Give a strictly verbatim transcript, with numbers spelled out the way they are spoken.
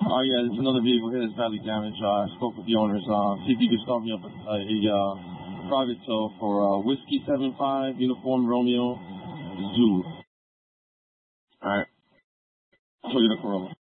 Oh, yeah, there's another vehicle here that's badly damaged. Uh, I spoke with the owners. Uh, see if you can start me up a, a, a uh, private tow for uh, Whiskey seven five, Uniform Romeo, Zulu. All right. Toyota Corolla.